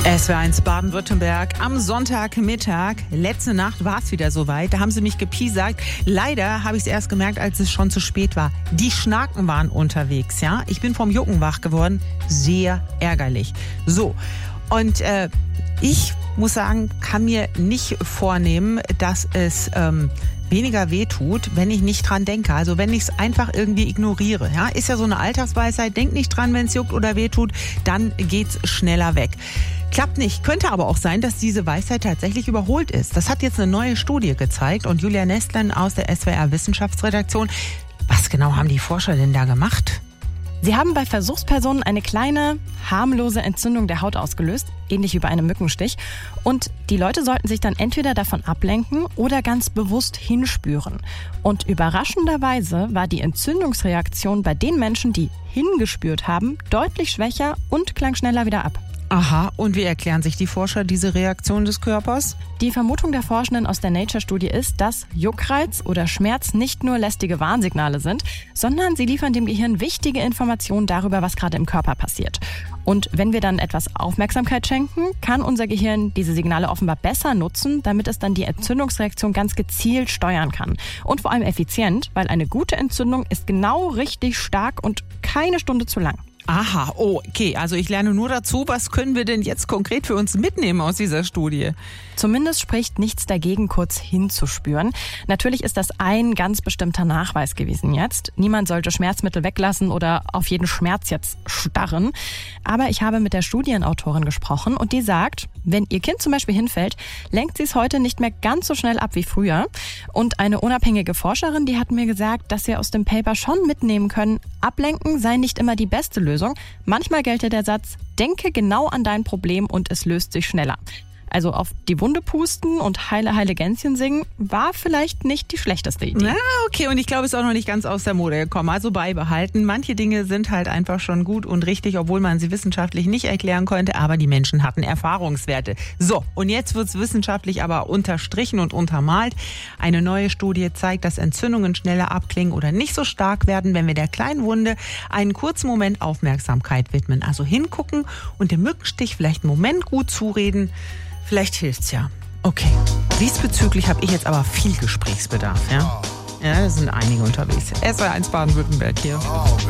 SWR1 Baden-Württemberg am Sonntagmittag. Letzte Nacht war es wieder soweit. Da haben sie mich gepiesackt. Leider habe ich es erst gemerkt, als es schon zu spät war. Die Schnaken waren unterwegs, ja. Ich bin vom Jucken wach geworden. Sehr ärgerlich. So, und ich muss sagen, kann mir nicht vornehmen, dass es weniger wehtut, wenn ich nicht dran denke. Also wenn ich es einfach irgendwie ignoriere. Ja? Ist ja so eine Alltagsweisheit. Denk nicht dran, wenn es juckt oder wehtut, dann geht's schneller weg. Klappt nicht. Könnte aber auch sein, dass diese Weisheit tatsächlich überholt ist. Das hat jetzt eine neue Studie gezeigt. Und Julia Nestlen aus der SWR Wissenschaftsredaktion. Was genau haben die Forscher denn da gemacht? Sie haben bei Versuchspersonen eine kleine, harmlose Entzündung der Haut ausgelöst, ähnlich wie bei einem Mückenstich. Und die Leute sollten sich dann entweder davon ablenken oder ganz bewusst hinspüren. Und überraschenderweise war die Entzündungsreaktion bei den Menschen, die hingespürt haben, deutlich schwächer und klang schneller wieder ab. Aha, und wie erklären sich die Forscher diese Reaktion des Körpers? Die Vermutung der Forschenden aus der Nature-Studie ist, dass Juckreiz oder Schmerz nicht nur lästige Warnsignale sind, sondern sie liefern dem Gehirn wichtige Informationen darüber, was gerade im Körper passiert. Und wenn wir dann etwas Aufmerksamkeit schenken, kann unser Gehirn diese Signale offenbar besser nutzen, damit es dann die Entzündungsreaktion ganz gezielt steuern kann. Und vor allem effizient, weil eine gute Entzündung ist genau richtig stark und keine Stunde zu lang. Aha, okay, also ich lerne nur dazu. Was können wir denn jetzt konkret für uns mitnehmen aus dieser Studie? Zumindest spricht nichts dagegen, kurz hinzuspüren. Natürlich ist das ein ganz bestimmter Nachweis gewesen jetzt. Niemand sollte Schmerzmittel weglassen oder auf jeden Schmerz jetzt starren. Aber ich habe mit der Studienautorin gesprochen und die sagt, wenn ihr Kind zum Beispiel hinfällt, lenkt sie es heute nicht mehr ganz so schnell ab wie früher. Und eine unabhängige Forscherin, die hat mir gesagt, dass wir aus dem Paper schon mitnehmen können, ablenken sei nicht immer die beste Lösung. Manchmal gelte der Satz, denke genau an dein Problem und es löst sich schneller. Also auf die Wunde pusten und Heile, Heile Gänschen singen war vielleicht nicht die schlechteste Idee. Ja, okay, und ich glaube, es ist auch noch nicht ganz aus der Mode gekommen. Also beibehalten. Manche Dinge sind halt einfach schon gut und richtig, obwohl man sie wissenschaftlich nicht erklären konnte, aber die Menschen hatten Erfahrungswerte. So, und jetzt wird es wissenschaftlich aber unterstrichen und untermalt. Eine neue Studie zeigt, dass Entzündungen schneller abklingen oder nicht so stark werden, wenn wir der kleinen Wunde einen kurzen Moment Aufmerksamkeit widmen. Also hingucken und dem Mückenstich vielleicht einen Moment gut zureden. Vielleicht hilft's ja. Okay. Diesbezüglich habe ich jetzt aber viel Gesprächsbedarf, ja? Ja, da sind einige unterwegs. SWR1 Baden-Württemberg hier.